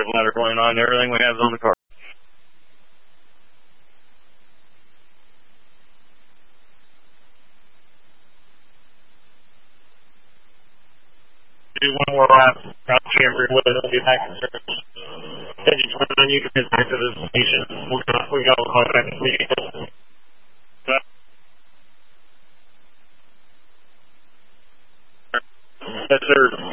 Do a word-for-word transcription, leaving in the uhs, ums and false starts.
drive ladder going on. Everything we have is on the car. Do one more lap. Cross Chambers with it. We'll be back in service. Engine twenty-nine, you can head back to the station. We're gonna, we got a contact meeting. Yes, sir.